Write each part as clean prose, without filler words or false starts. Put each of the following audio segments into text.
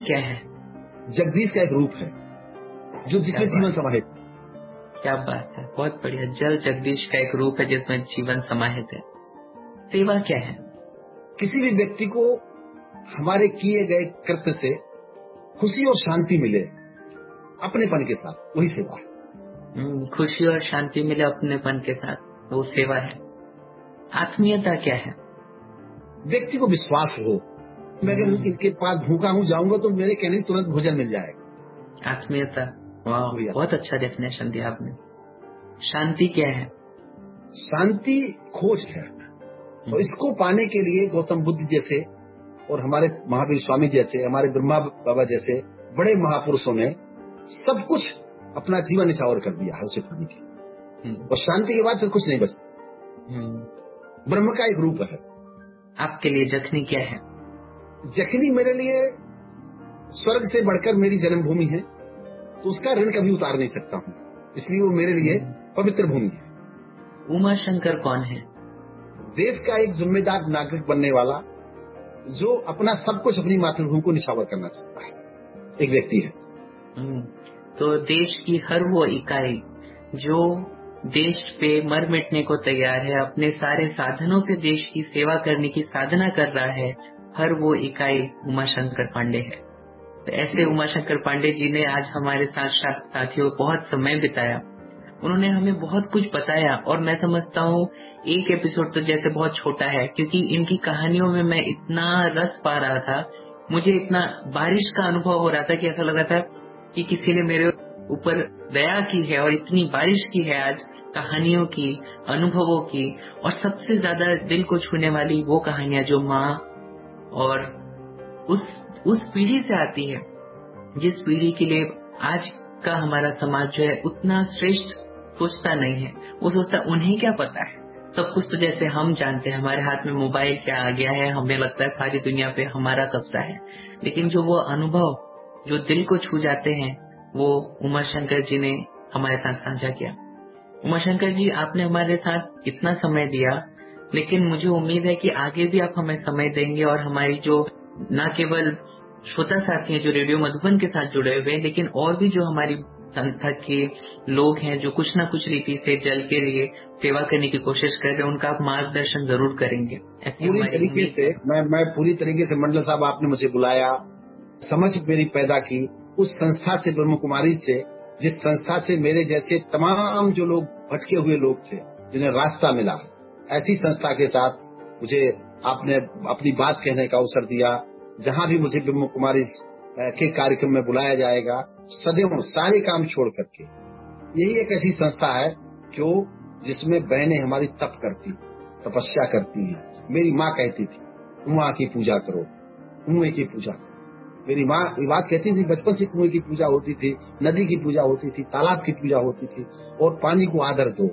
क्या है? जगदीश का एक रूप है जो जिसमें जीवन समाहित। क्या बात है, बहुत बढ़िया। जल जगदीश का एक रूप है जिसमें जीवन समाहित है। सेवा क्या है? किसी भी व्यक्ति को हमारे किए गए कृत्य से खुशी और शांति मिले अपनेपन के साथ, वही सेवा है। खुशी और शांति मिले अपनेपन के साथ, वो सेवा है। आत्मीयता क्या है? व्यक्ति को विश्वास हो, मैं अगर इनके पास भूखा हूँ जाऊंगा तो मेरे कहने से तुरंत भोजन मिल जाएगा। आत्मीयता, वाह, बहुत अच्छा डेफिनेशन दिया आपने। शांति क्या है? शांति खोज है, और इसको पाने के लिए गौतम बुद्ध जैसे और हमारे महावीर स्वामी जैसे, हमारे ब्रह्मा बाबा जैसे बड़े महापुरुषों ने सब कुछ अपना जीवन निछावर कर दिया है उसे पाने के लिए। और शांति के बाद फिर कुछ नहीं बचता। ब्रह्म का एक रूप है। आपके लिए जखनी क्या है? जखनी मेरे लिए स्वर्ग से बढ़कर मेरी जन्मभूमि है, तो उसका ऋण कभी उतार नहीं सकता हूँ, इसलिए वो मेरे लिए पवित्र भूमि है। उमा शंकर कौन है? देश का एक जिम्मेदार नागरिक बनने वाला जो अपना सब कुछ अपनी मातृभूमि को निछावर करना चाहता है, एक व्यक्ति है। तो देश की हर वो इकाई जो देश पे मर मिटने को तैयार है, अपने सारे साधनों से देश की सेवा करने की साधना कर रहा है, हर वो इकाई उमाशंकर पांडे है। तो ऐसे उमाशंकर पांडे जी ने आज हमारे साथ साथियों बहुत समय बिताया, उन्होंने हमें बहुत कुछ बताया। और मैं समझता हूँ एक एपिसोड तो जैसे बहुत छोटा है, क्योंकि इनकी कहानियों में मैं इतना रस पा रहा था, मुझे इतना बारिश का अनुभव हो रहा था कि ऐसा लग रहा था कि किसी ने मेरे ऊपर दया की है और इतनी बारिश की है आज, कहानियों की, अनुभवों की। और सबसे ज्यादा दिल को छूने वाली वो कहानियां जो माँ और उस पीढ़ी से आती है जिस पीढ़ी के लिए आज का हमारा समाज जो है उतना श्रेष्ठ सोचता नहीं है। वो सोचता उन्हें क्या पता है, सब कुछ तो जैसे हम जानते हैं, हमारे हाथ में मोबाइल क्या आ गया है, हमें लगता है सारी दुनिया पे हमारा कब्जा है। लेकिन जो वो अनुभव जो दिल को छू जाते हैं, वो उमाशंकर जी ने हमारे साथ साझा किया। उमाशंकर जी, आपने हमारे साथ इतना समय दिया, लेकिन मुझे उम्मीद है कि आगे भी आप हमें समय देंगे और हमारी जो न केवल श्रोता साथी हैं जो रेडियो मधुबन के साथ जुड़े हुए हैं, लेकिन और भी जो हमारी संस्था के लोग हैं जो कुछ न कुछ रीति से जल के लिए सेवा करने की कोशिश कर रहे हैं, उनका आप मार्गदर्शन जरूर करेंगे। ऐसी पूरी तरीके से मैं पूरी तरीके से, मंडल साहब आपने मुझे बुलाया, समझ मेरी पैदा की उस संस्था से, ब्रह्म कुमारी से, जिस संस्था से मेरे जैसे तमाम जो लोग भटके हुए लोग थे जिन्हें रास्ता मिला, ऐसी संस्था के साथ मुझे आपने अपनी बात कहने का अवसर दिया। जहाँ भी मुझे ब्रह्म कुमारी के कार्यक्रम में बुलाया जाएगा, सदैव सारे काम छोड़ करके, यही एक ऐसी संस्था है जो जिसमें बहनें हमारी तप करती, तपस्या करती हैं। मेरी माँ कहती थी कुआं की पूजा करो, कुएं की पूजा करो। मेरी माँ ये बात कहती थी, बचपन से कुएं की पूजा होती थी, नदी की पूजा होती थी, तालाब की पूजा होती थी, और पानी को आदर दो।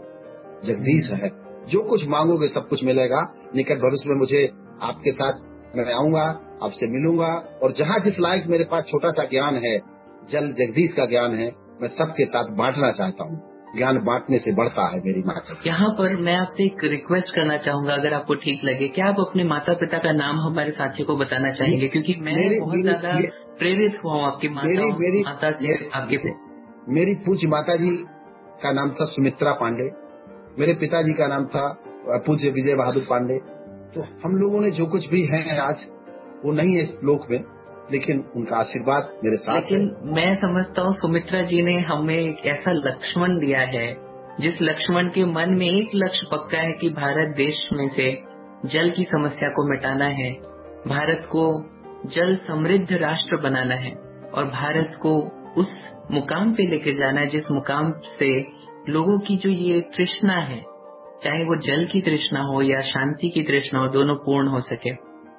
जगदीश है, जो कुछ मांगोगे सब कुछ मिलेगा। निकट भविष्य में मुझे आपके साथ मैं आऊंगा, आपसे मिलूंगा, और जहाँ जिस लायक मेरे पास छोटा सा ज्ञान है, जल जगदीश का ज्ञान है, मैं सबके साथ बांटना चाहता हूँ। ज्ञान बांटने से बढ़ता है मेरी माँ। यहाँ पर मैं आपसे एक रिक्वेस्ट करना चाहूंगा, अगर आपको ठीक लगे, क्या आप अपने माता पिता का नाम हमारे साथियों को बताना चाहेंगे? क्योंकि मैं बहुत ज्यादा प्रेरित हुआ हूँ आपकी माता से। आपके मेरी पूज्य माता जी का नाम था सुमित्रा पांडे, मेरे पिताजी का नाम था पूज्य विजय बहादुर पांडे। तो हम लोगों ने जो कुछ भी है आज, वो नहीं है इस लोक में, लेकिन उनका आशीर्वाद मेरे साथ है। लेकिन मैं समझता हूँ सुमित्रा जी ने हमें एक ऐसा लक्ष्मण दिया है, जिस लक्ष्मण के मन में एक लक्ष्य पक्का है कि भारत देश में से जल की समस्या को मिटाना है, भारत को जल समृद्ध राष्ट्र बनाना है, और भारत को उस मुकाम पे लेके जाना है जिस मुकाम से लोगों की जो ये तृष्णा है, चाहे वो जल की तृष्णा हो या शांति की तृष्णा हो, दोनों पूर्ण हो सके।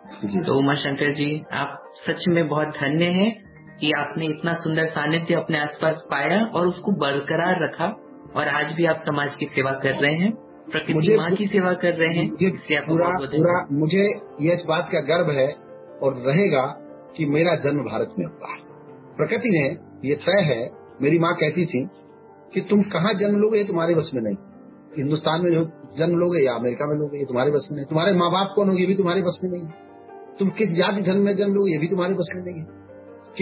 तो उमाशंकर जी, आप सच में बहुत धन्य हैं कि आपने इतना सुंदर सानिध्य अपने आसपास पाया और उसको बरकरार रखा, और आज भी आप समाज की सेवा कर रहे हैं, प्रकृति माँ की सेवा कर रहे हैं। इसलिए आपको पूरा मुझे ये इस बात का गर्व है और रहेगा कि मेरा जन्म भारत में हुआ है। प्रकृति ने ये तय है। मेरी माँ कहती थी कि तुम कहाँ जन्म लोगे ये तुम्हारे बस में नहीं, हिंदुस्तान में जो जन्म लोगे या अमेरिका में लोगे ये तुम्हारे बस में नहीं, तुम्हारे माँ बाप कौन होंगे ये भी तुम्हारे बस में नहीं है, तुम किस जाति धर्म में जन्म लोगे ये भी तुम्हारे बस में नहीं है।